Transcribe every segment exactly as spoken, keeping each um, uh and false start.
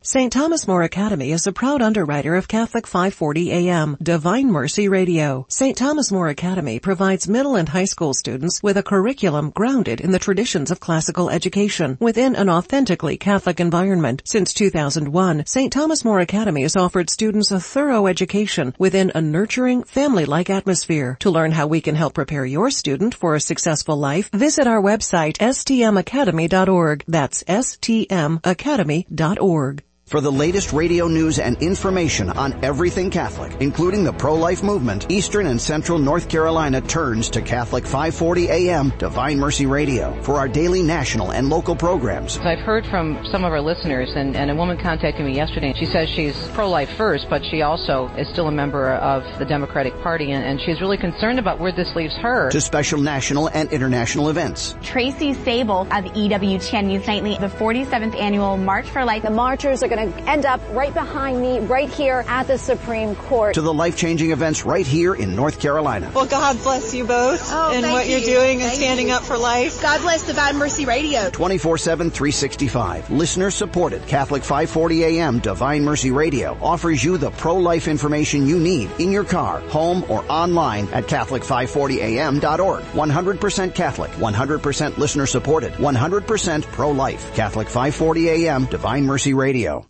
Saint Thomas More Academy is a proud underwriter of Catholic five forty A M, Divine Mercy Radio. Saint Thomas More Academy provides middle and high school students with a curriculum grounded in the traditions of classical education within an authentically Catholic environment. Since two thousand one, Saint Thomas More Academy has offered students a thorough education within a nurturing, family-like atmosphere. To learn how we can help prepare your student for a successful life, visit our website, s t m academy dot org. That's s t m academy dot org. For the latest radio news and information on everything Catholic, including the pro-life movement, Eastern and Central North Carolina turns to Catholic five forty A M Divine Mercy Radio for our daily national and local programs. I've heard from some of our listeners, and, and a woman contacted me yesterday. She says she's pro-life first, but she also is still a member of the Democratic Party, and, and she's really concerned about where this leaves her. To special national and international events. Tracy Sable of E W T N News Nightly, the forty-seventh annual March for Life. The marchers are going to end up right behind me, right here at the Supreme Court. To the life-changing events right here in North Carolina. Well, God bless you both oh, and what you. you're doing thank and standing you. up for life. God bless Divine Mercy Radio. twenty-four seven, three sixty-five. Listener-supported Catholic five forty A M Divine Mercy Radio offers you the pro-life information you need in your car, home, or online at Catholic five forty A M dot org. one hundred percent Catholic, one hundred percent listener-supported, one hundred percent pro-life. Catholic five forty A M Divine Mercy Radio.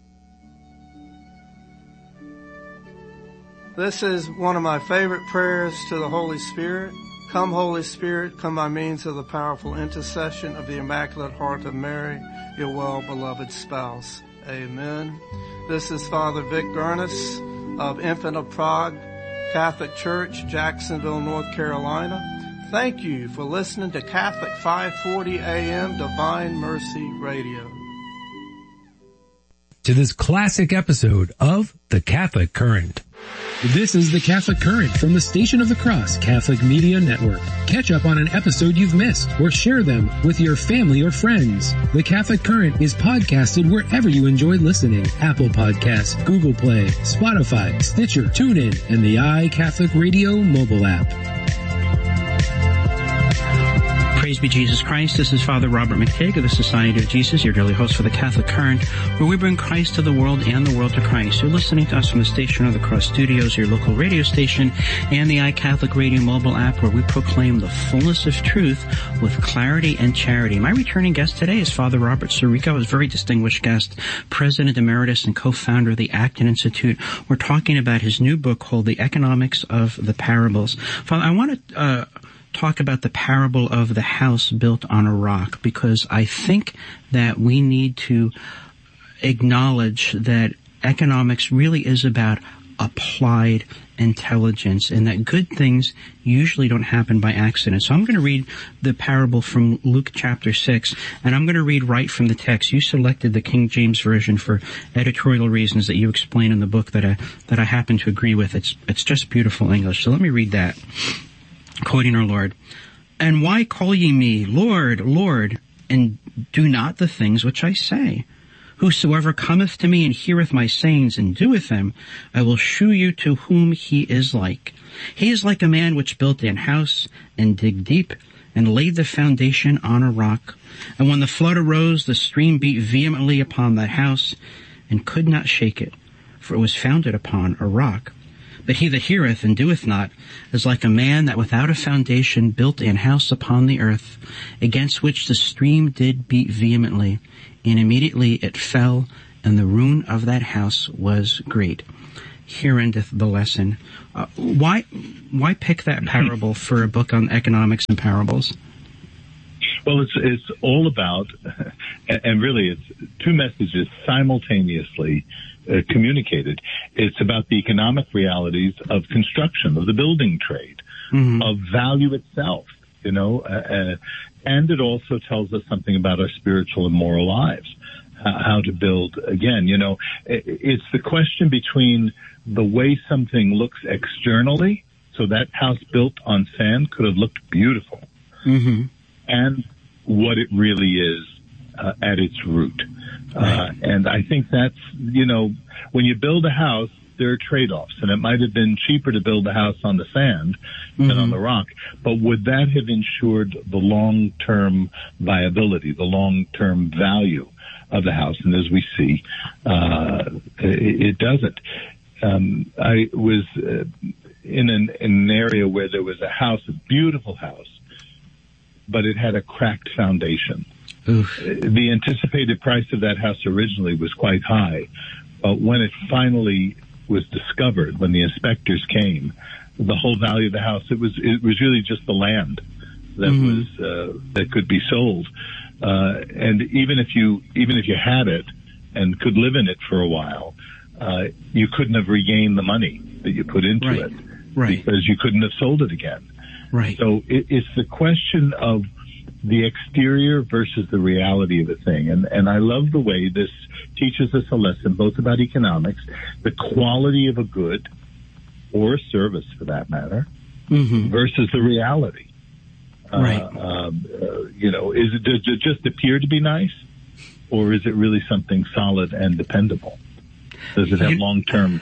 This is one of my favorite prayers to the Holy Spirit. Come, Holy Spirit, come by means of the powerful intercession of the Immaculate Heart of Mary, your well-beloved spouse. Amen. This is Father Vic Gurnis of Infant of Prague Catholic Church, Jacksonville, North Carolina. Thank you for listening to Catholic five forty A M Divine Mercy Radio. To this classic episode of The Catholic Current. This is The Catholic Current from the Station of the Cross Catholic Media Network. Catch up on an episode you've missed or share them with your family or friends. The Catholic Current is podcasted wherever you enjoy listening. Apple Podcasts, Google Play, Spotify, Stitcher, TuneIn, and the iCatholic Radio mobile app. Praise be Jesus Christ. This is Father Robert McTague of the Society of Jesus, your daily host for the Catholic Current, where we bring Christ to the world and the world to Christ. You're listening to us from the Station of the Cross Studios, your local radio station, and the iCatholic Radio mobile app, where we proclaim the fullness of truth with clarity and charity. My returning guest today is Father Robert Sirico, a very distinguished guest, President Emeritus and co-founder of the Acton Institute. We're talking about his new book called The Economics of the Parables. Father, I want to uh talk about the parable of the house built on a rock, because I think that we need to acknowledge that economics really is about applied intelligence, and that good things usually don't happen by accident. So I'm going to read the parable from Luke chapter six, and I'm going to read right from the text. You selected the King James Version for editorial reasons that you explain in the book that I, that I happen to agree with. It's, it's just beautiful English. So let me read that. Quoting our Lord, "And why call ye me Lord, Lord, and do not the things which I say? Whosoever cometh to me and heareth my sayings and doeth them, I will shew you to whom he is like. He is like a man which built an house and digged deep and laid the foundation on a rock. And when the flood arose, the stream beat vehemently upon that house and could not shake it, for it was founded upon a rock. But he that heareth and doeth not is like a man that without a foundation built an house upon the earth, against which the stream did beat vehemently, and immediately it fell, and the ruin of that house was great." Here endeth the lesson. Uh, why, why pick that parable for a book on economics and parables? Well, it's it's all about, and really it's two messages simultaneously uh, communicated. It's about the economic realities of construction, of the building trade, mm-hmm. of value itself, you know, uh, and it also tells us something about our spiritual and moral lives, uh, how to build, again, you know, it's the question between the way something looks externally, so that house built on sand could have looked beautiful, mm-hmm. and what it really is uh, at its root. Uh, and I think that's, you know, when you build a house, there are trade-offs, and it might have been cheaper to build a house on the sand mm-hmm. than on the rock, but would that have ensured the long-term viability, the long-term value of the house. And as we see, uh, it, it doesn't. Um, I was uh, in an, in an area where there was a house, a beautiful house, but it had a cracked foundation. Oof. The anticipated price of that house originally was quite high, but when it finally was discovered, when the inspectors came, the whole value of the house, it was it was really just the land that mm-hmm. was uh, that could be sold. Uh, and even if you even if you had it and could live in it for a while, uh, you couldn't have regained the money that you put into right. it, right? Because you couldn't have sold it again. Right. So it, it's the question of the exterior versus the reality of a thing. And, and I love the way this teaches us a lesson, both about economics, the quality of a good or a service for that matter, mm-hmm. versus the reality. Right. Uh, um, uh, you know, is it, does it just appear to be nice, or is it really something solid and dependable? Does it have long-term?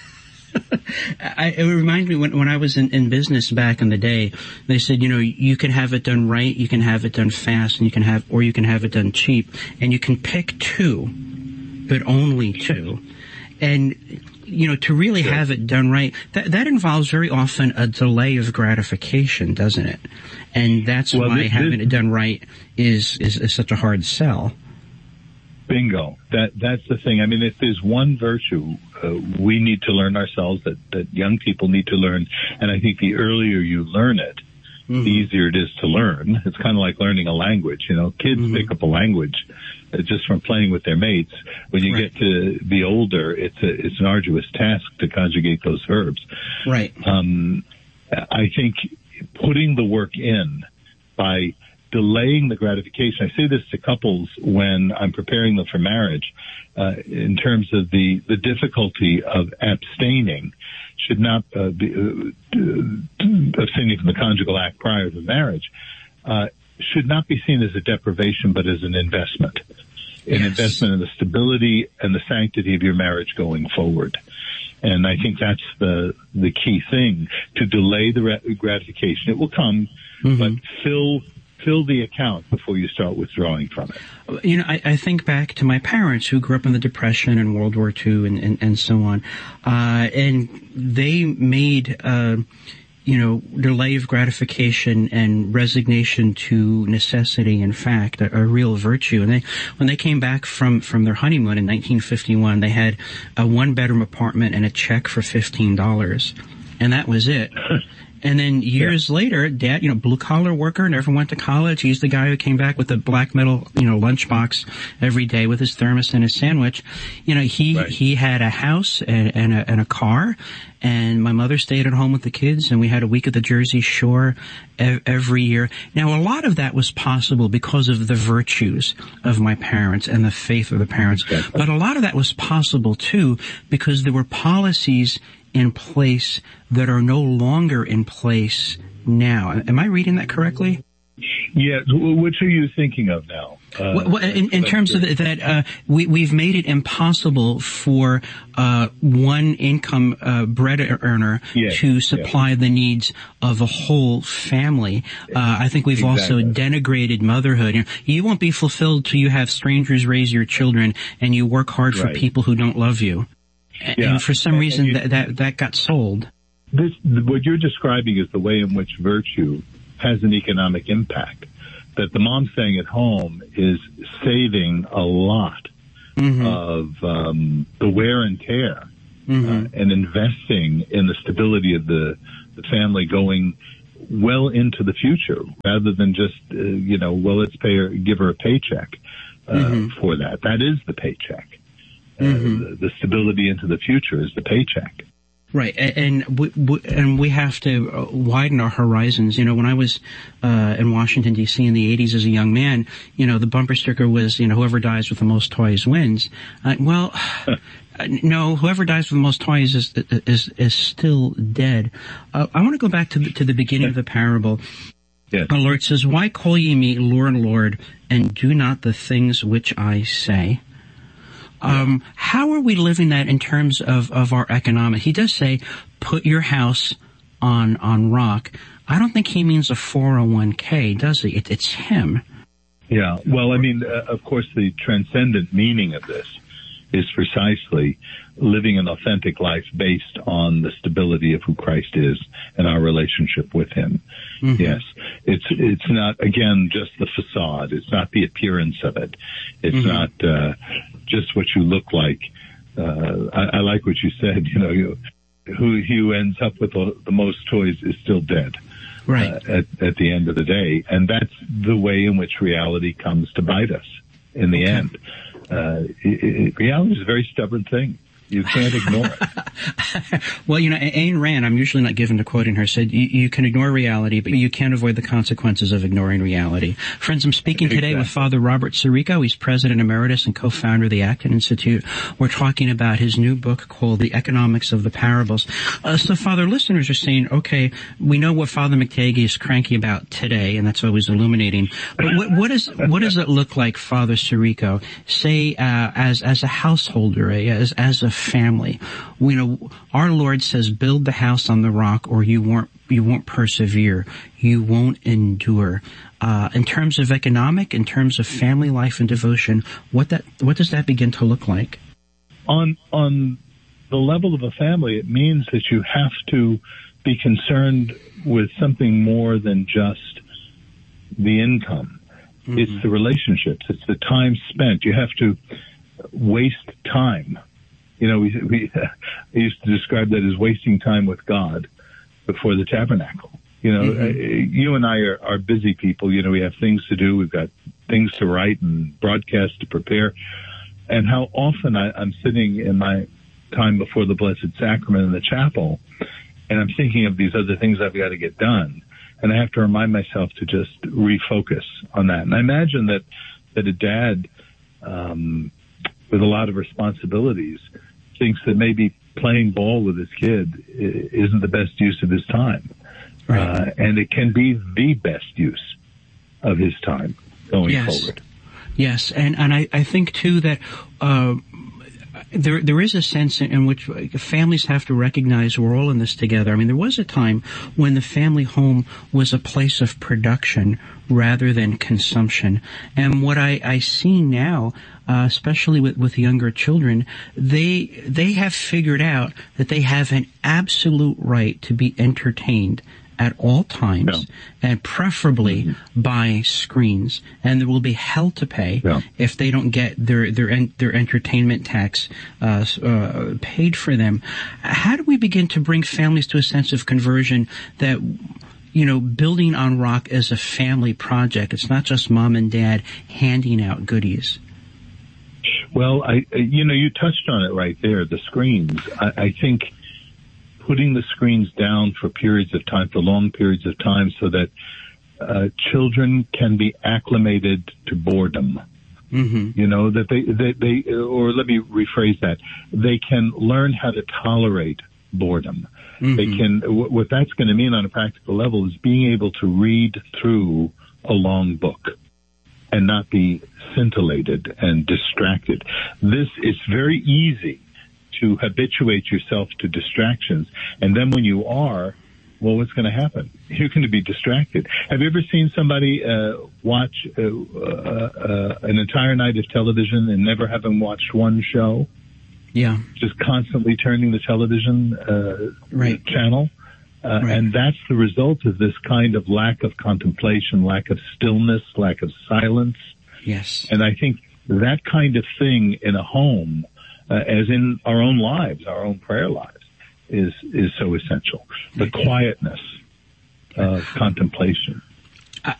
I, it reminds me when, when I was in, in business back in the day, they said, you know, you can have it done right, you can have it done fast, and you can have, or you can have it done cheap, and you can pick two, but only two. And, you know, to really sure. have it done right, that, that involves very often a delay of gratification, doesn't it? And that's well, why this, having this, it done right is, is, is such a hard sell. Bingo. That that's the thing. I mean, if there's one virtue uh, we need to learn ourselves, that, that young people need to learn, and I think the earlier you learn it, mm-hmm. the easier it is to learn. It's kind of like learning a language. You know, kids mm-hmm. pick up a language uh, just from playing with their mates. When you right. get to be older, it's a, it's an arduous task to conjugate those verbs. Right. Um, I think putting the work in by delaying the gratification. I say this to couples when I'm preparing them for marriage, uh, in terms of the, the difficulty of abstaining should not uh, be, uh, abstaining from the conjugal act prior to marriage, uh, should not be seen as a deprivation, but as an investment, an yes. investment in the stability and the sanctity of your marriage going forward. And I think that's the, the key thing, to delay the gratification. It will come, mm-hmm. but fill Fill the account before you start withdrawing from it. You know, I, I think back to my parents who grew up in the Depression and World War Two and, and, and so on. Uh, and they made, uh, you know, delay of gratification and resignation to necessity, in fact, a, a real virtue. And they, when they came back from, from their honeymoon in nineteen fifty-one, they had a one-bedroom apartment and a check for fifteen dollars. And that was it. And then years yeah. later, Dad, you know, blue-collar worker, never went to college. He's the guy who came back with a black metal, you know, lunchbox every day with his thermos and his sandwich. You know, he right. he had a house and, and, a, and a car, and my mother stayed at home with the kids, and we had a week at the Jersey Shore every year. Now, a lot of that was possible because of the virtues of my parents and the faith of the parents. Exactly. But a lot of that was possible, too, because there were policies in place that are no longer in place now. Am I reading that correctly? Yeah. Which are you thinking of now? Uh, well, in, in terms of that, uh, we, we've made it impossible for uh, one income uh, bread earner yes, to supply yes. the needs of a whole family. Uh, I think we've exactly. also denigrated motherhood. You know, you won't be fulfilled till you have strangers raise your children and you work hard for right. people who don't love you. Yeah. And for some and, reason, and you, that, that that got sold. This, what you're describing is the way in which virtue has an economic impact. That the mom staying at home is saving a lot mm-hmm. of um, the wear and tear, mm-hmm. uh, and investing in the stability of the, the family going well into the future, rather than just uh, you know, well, let's pay her, give her a paycheck uh, mm-hmm. for that. That is the paycheck. Mm-hmm. Uh, the, the stability into the future is the paycheck. Right, and we, we, and we have to widen our horizons. You know, when I was uh in Washington, D C in the eighties as a young man, you know, the bumper sticker was, you know, whoever dies with the most toys wins. Uh, well, no, whoever dies with the most toys is is is still dead. Uh, I want to go back to the, to the beginning of the parable. Yes. The Lord says, "Why call ye me Lord, Lord, and do not the things which I say?" Um, how are we living that in terms of, of our economic? He does say, put your house on, on rock. I don't think he means a four oh one k, does he? It, it's him. Yeah. Well, I mean, uh, of course, the transcendent meaning of this is precisely living an authentic life based on the stability of who Christ is and our relationship with him. Mm-hmm. Yes. It's, it's not, again, just the facade. It's not the appearance of it. It's mm-hmm. not, uh, just what you look like. Uh, I, I like what you said, you know, you, who, who ends up with the, the most toys is still dead. Right. Uh, at, at the end of the day. And that's the way in which reality comes to bite us in the okay. end. Uh, it, it, reality is a very stubborn thing. You can't ignore it. Well, you know, Ayn Rand, I'm usually not given to quoting her, said you, you can ignore reality, but you can't avoid the consequences of ignoring reality. Friends, I'm speaking today exactly. with Father Robert Sirico. He's president emeritus and co-founder of the Acton Institute. We're talking about his new book called The Economics of the Parables. Uh, so, Father, listeners are saying, okay, we know what Father McTagey is cranky about today, and that's always illuminating. But what, what, is, what does it look like, Father Sirico, say, uh, as, as a householder, as, as a family? You know, our Lord says, build the house on the rock or you won't, you won't persevere. You won't endure. Uh, in terms of economic, in terms of family life and devotion, what that, what does that begin to look like? On, on the level of a family, it means that you have to be concerned with something more than just the income. Mm-hmm. It's the relationships. It's the time spent. You have to waste time. You know, we, we I used to describe that as wasting time with God before the tabernacle. You know, mm-hmm. you and I are, are busy people. You know, we have things to do. We've got things to write and broadcast to prepare. And how often I, I'm sitting in my time before the Blessed Sacrament in the chapel, and I'm thinking of these other things I've got to get done. And I have to remind myself to just refocus on that. And I imagine that, that a dad, um, with a lot of responsibilities thinks that maybe playing ball with his kid isn't the best use of his time. Right. Uh, and it can be the best use of his time going yes. forward. Yes. And, and I, I think too that, uh, There, there is a sense in which families have to recognize we're all in this together. I mean, there was a time when the family home was a place of production rather than consumption. And what I, I see now, uh, especially with, with younger children, they, they have figured out that they have an absolute right to be entertained at all times, yeah. and preferably mm-hmm. by screens, and there will be hell to pay yeah. if they don't get their their their entertainment tax uh, uh, paid for them. How do we begin to bring families to a sense of conversion that, you know, building on rock is a family project? It's not just mom and dad handing out goodies. Well, I you know you touched on it right there. The screens. I, I think. Putting the screens down for periods of time, for long periods of time, so that uh, children can be acclimated to boredom. Mm-hmm. You know, that they, they, they, or let me rephrase that, they can learn how to tolerate boredom. Mm-hmm. They can, what that's going to mean on a practical level is being able to read through a long book and not be scintillated and distracted. This is very easy to habituate yourself to distractions. And then when you are, well, what's going to happen? You're going to be distracted. Have you ever seen somebody uh, watch uh, uh, uh, an entire night of television and never having watched one show? Yeah. Just constantly turning the television uh, right. channel. Uh, right. And that's the result of this kind of lack of contemplation, lack of stillness, lack of silence. Yes. And I think that kind of thing in a home, Uh, as in our own lives, our own prayer lives, is is so essential. The quietness of contemplation.